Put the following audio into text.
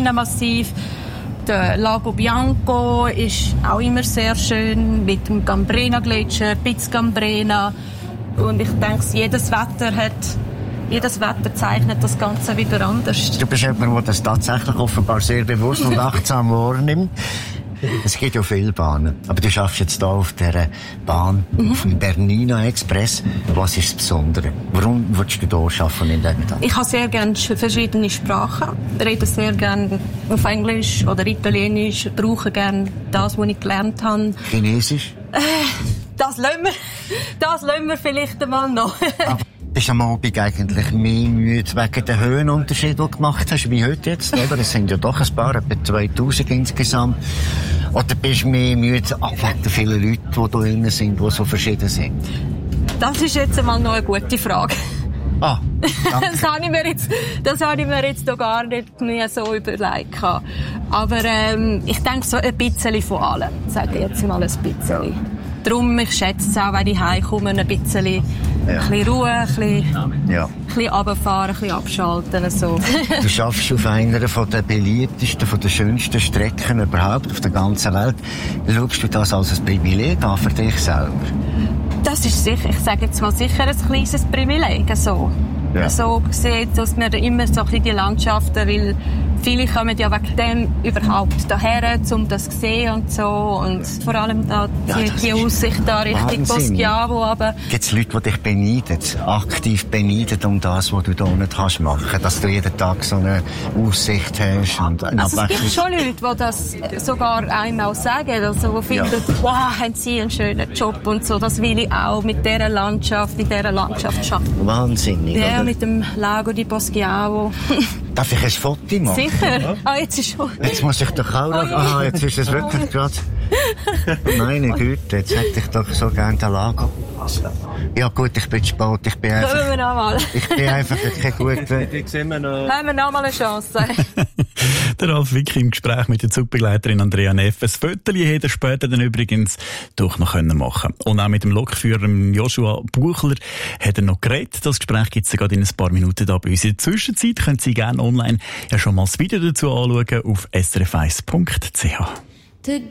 Dolomitenmassiv. Der Lago Bianco ist auch immer sehr schön mit dem Cambrena-Gletscher, Piz Cambrena. Und ich denke, jedes Wetter zeichnet das Ganze wieder anders. Du bist jemand, der das tatsächlich offenbar sehr bewusst und achtsam wahrnimmt. Es gibt ja viele Bahnen. Aber du schaffst jetzt hier auf dieser Bahn, auf dem Bernina Express. Was ist das Besondere? Warum willst du hier arbeiten in diesem Tag? Ich habe sehr gerne verschiedene Sprachen. Ich rede sehr gerne auf Englisch oder Italienisch. Ich brauche gerne das, was ich gelernt habe. Chinesisch? Das lassen wir vielleicht einmal noch. Bist du am Abend eigentlich mehr müde wegen den Höhenunterschied, den du gemacht hast, wie heute jetzt? Oder? Es sind ja doch ein paar, etwa 2000 insgesamt. Oder bist du mehr müde wegen den vielen Leuten, die da drin sind, die so verschieden sind? Das ist jetzt einmal noch eine gute Frage. Ah, das habe ich mir jetzt noch gar nicht mehr so überlegt. Aber ich denke so ein bisschen von allem. Sage jetzt mal ein bisschen. Darum, ich schätze es auch, wenn ich heimkomme, ein bisschen Ruhe, ein bisschen runterfahren, ein bisschen abschalten. So. Du schaffst auf einer von der beliebtesten, von der schönsten Strecken überhaupt auf der ganzen Welt. Schaust du das als ein Privileg an für dich selber? Das ist sicher, ich sage jetzt mal sicher ein kleines Privileg. So. Ja. So gesehen, dass man immer so ein bisschen die Landschaften, weil viele kommen ja wegen dem überhaupt daher, um das zu sehen und so. Und vor allem da die Aussicht da Richtung Poschiavo. Aber gibt es Leute, die dich beneiden, aktiv beneiden um das, was du da nicht kannst machen, dass du jeden Tag so eine Aussicht hast? Und also es gibt schon Leute, die das sogar einmal sagen, also die finden, wow, haben sie einen schönen Job und so, das will ich auch mit dieser Landschaft, in dieser Landschaft arbeiten. Wahnsinnig, ja, oder? Mit dem Lago di Poschiavo. Darf ich ein Foto machen? Sicher. Ja? Ah, jetzt ist schon. Jetzt muss ich doch auch noch. Ah, jetzt ist es wirklich gerade. Meine Güte, jetzt hätte ich doch so gerne den Lago. Ja gut, ich bin spät. Ich bin einfach kein guter. Haben wir noch mal eine Chance. Der Ralf Wicki im Gespräch mit der Zugbegleiterin Andrea Neff. Ein Foto hätte er später dann übrigens doch noch machen. Und auch mit dem Lokführer Joshua Buchler hat er noch geredet. Das Gespräch gibt es gerade in ein paar Minuten da bei uns. In der Zwischenzeit können Sie gerne online ja schon mal das Video dazu anschauen auf srf1.ch.